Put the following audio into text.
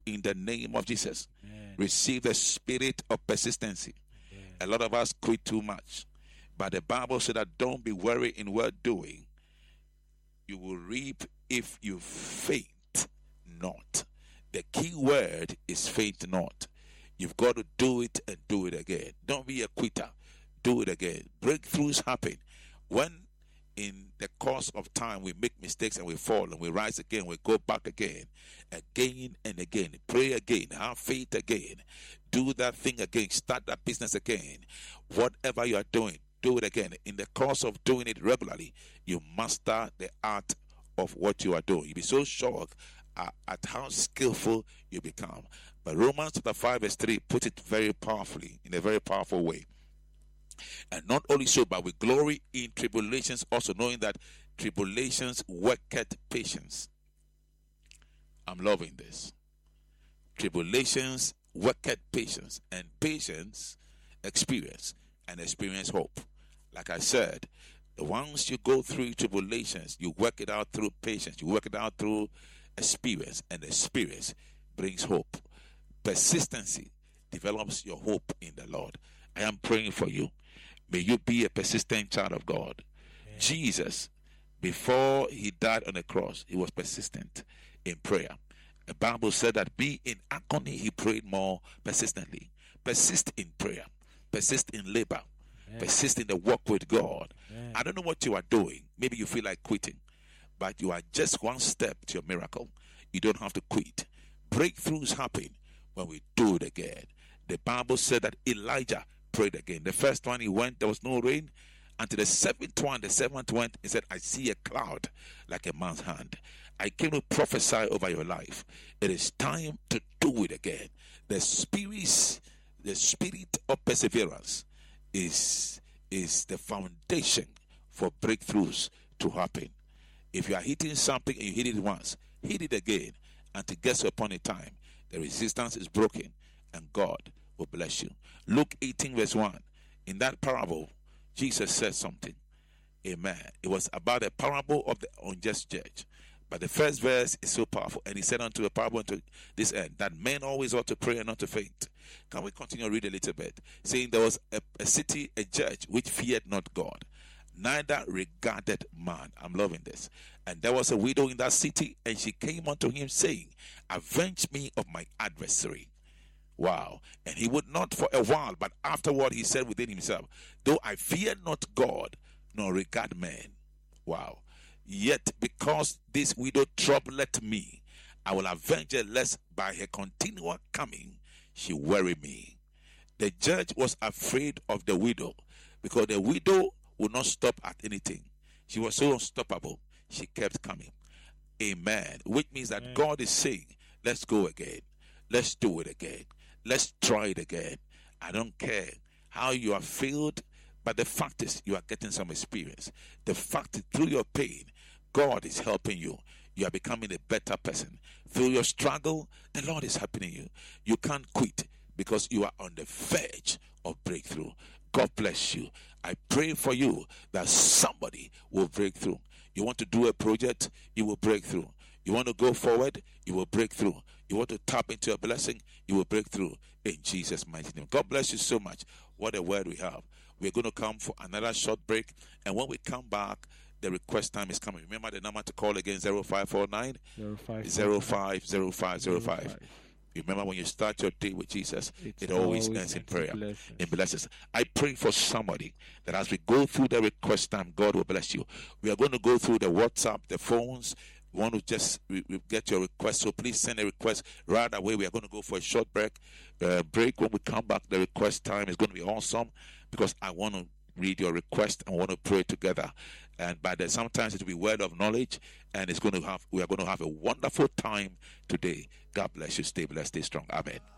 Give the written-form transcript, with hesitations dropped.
in the name of Jesus. Amen. Receive the spirit of persistency. Amen. A lot of us quit too much. But the Bible said that don't be weary in well doing. You will reap if you faint not. The key word is faint not. You've got to do it and do it again. Don't be a quitter. Do it again. Breakthroughs happen when in the course of time we make mistakes and we fall and we rise again, we go back again and again. Pray again, have faith again, do that thing again, start that business again. Whatever you are doing, do it again. In the course of doing it regularly, you master the art of what you are doing. You'll be so shocked at how skillful you become. But Romans chapter 5 verse 3 puts it very powerfully, in a very powerful way. And not only so, but we glory in tribulations, also knowing that tribulations worketh patience. I'm loving this. Tribulations worketh patience, and patience experience, and experience hope. Like I said, once you go through tribulations, you work it out through patience, you work it out through experience, and experience brings hope. Persistency develops your hope in the Lord. I am praying for you. May you be a persistent child of God. Amen. Jesus, before he died on the cross, he was persistent in prayer. The Bible said that being in agony, he prayed more persistently. Persist in prayer. Persist in labor. Amen. Persist in the walk with God. Amen. I don't know what you are doing. Maybe you feel like quitting, but you are just one step to your miracle. You don't have to quit. Breakthroughs happen when we do it again. The Bible said that Elijah prayed again. The first one he went, there was no rain. Until the seventh went, he said, I see a cloud like a man's hand. I came to prophesy over your life. It is time to do it again. The spirit of perseverance is the foundation for breakthroughs to happen. If you are hitting something and you hit it once, hit it again until it gets upon a time the resistance is broken and God will bless you. Luke 18 verse 1. In that parable, Jesus said something. Amen. It was about a parable of the unjust judge. But the first verse is so powerful. And he said unto the parable unto this end, that men always ought to pray and not to faint. Can we continue to read a little bit? Saying there was a city, a judge, which feared not God, neither regarded man. I'm loving this. And there was a widow in that city, and she came unto him, saying, avenge me of my adversary. Wow. And he would not for a while, but afterward he said within himself, though I fear not God, nor regard men. Wow. Yet because this widow troubleth me, I will avenge her, lest by her continual coming she weary me. The judge was afraid of the widow, because the widow would not stop at anything. She was so unstoppable, she kept coming. Amen. Which means that God is saying, let's go again. Let's do it again. Let's try it again. I don't care how you are failed, but the fact is you are getting some experience. The fact is through your pain, God is helping you. You are becoming a better person. Through your struggle, the Lord is helping you. You can't quit because you are on the verge of breakthrough. God bless you. I pray for you that somebody will break through. You want to do a project, you will break through. You want to go forward, you will break through. You want to tap into a blessing, you will break through in Jesus' mighty name. God bless you so much. What a word we have. We're going to come for another short break, and when we come back, the request time is coming. Remember the number to call again, 0549 050505. Remember, when you start your day with Jesus, it always ends in prayer. It blesses. I pray for somebody that as we go through the request time, God will bless you. We are going to go through the WhatsApp, the phones. We want to just get your request, so please send a request right away. We are going to go for a short break. When we come back, the request time is going to be awesome, because I want to read your request and want to pray together. And by that, sometimes it will be word of knowledge, and we are going to have a wonderful time today. God bless you. Stay blessed, stay strong. Amen.